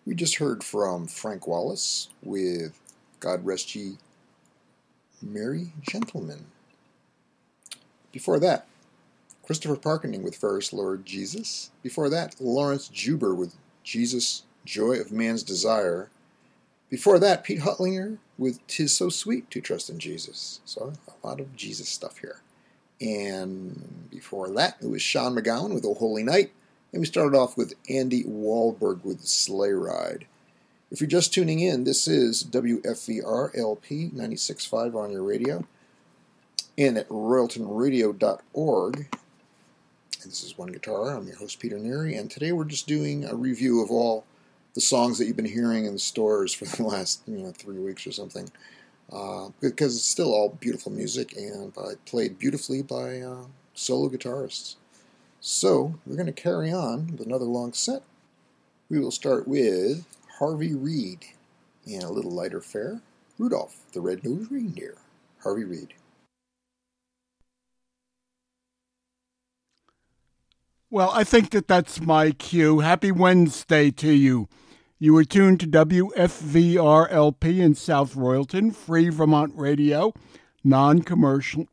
We just heard from Frank Wallace with God Rest Ye Merry Gentlemen. Before that, Christopher Parkening with Ferris Lord Jesus. Before that, Lawrence Juber with Jesus, Joy of Man's Desire. Before that, Pete Huttlinger with 'Tis So Sweet to Trust in Jesus. So a lot of Jesus stuff here. And before that, it was Sean McGowan with O Holy Night. And we started off with Andy Wahlberg with Sleigh Ride. If you're just tuning in, this is WFVR LP 96.5 on your radio and at royaltonradio.org. And this is One Guitar. I'm your host, Peter Neary, and today we're just doing a review of all the songs that you've been hearing in the stores for the last 3 weeks or something. Because it's still all beautiful music and played beautifully by solo guitarists. So, we're going to carry on with another long set. We will start with Harvey Reid and a little lighter fare, Rudolph the Red-Nosed Reindeer. Harvey Reid. Well, I think that's my cue. Happy Wednesday to you. You are tuned to WFVR LP in South Royalton, free Vermont radio, non-commercial,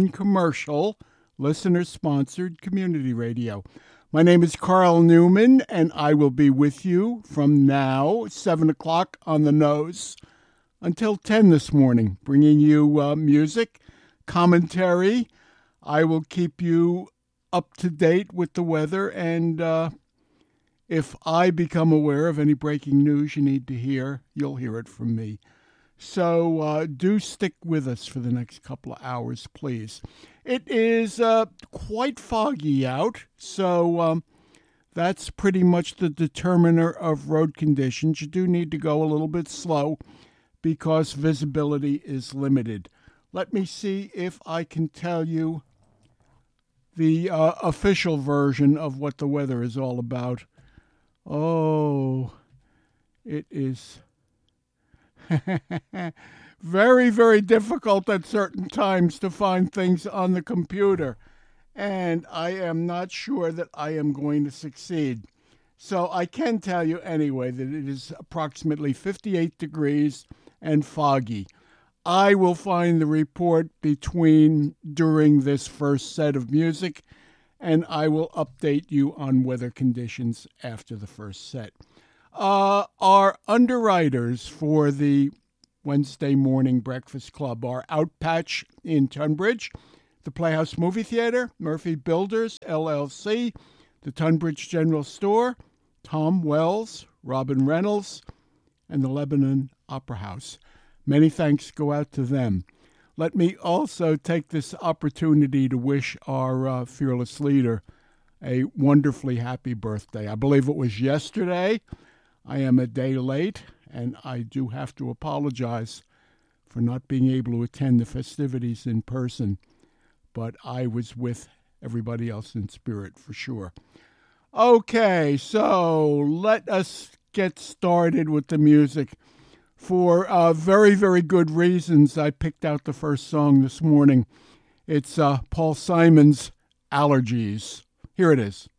listener-sponsored community radio. My name is Carl Newman, and I will be with you from now, 7 o'clock on the nose, until 10 this morning, bringing you music, commentary. I will keep you up to date with the weather, and if I become aware of any breaking news you need to hear, you'll hear it from me. So do stick with us for the next couple of hours, please. It is quite foggy out, so that's pretty much the determiner of road conditions. You do need to go a little bit slow because visibility is limited. Let me see if I can tell you the official version of what the weather is all about. Oh, it is very, very difficult at certain times to find things on the computer, and I am not sure that I am going to succeed. So I can tell you anyway that it is approximately 58 degrees and foggy. I will find the report during this first set of music, and I will update you on weather conditions after the first set. Our underwriters for the Wednesday morning breakfast club are Outpatch in Tunbridge, the Playhouse Movie Theater, Murphy Builders, LLC, the Tunbridge General Store, Tom Wells, Robin Reynolds, and the Lebanon Opera House. Many thanks go out to them. Let me also take this opportunity to wish our fearless leader a wonderfully happy birthday. I believe it was yesterday. I am a day late, and I do have to apologize for not being able to attend the festivities in person, but I was with everybody else in spirit for sure. Okay, so let us get started with the music. For very, very good reasons, I picked out the first song this morning. It's Paul Simon's Allergies. Here it is.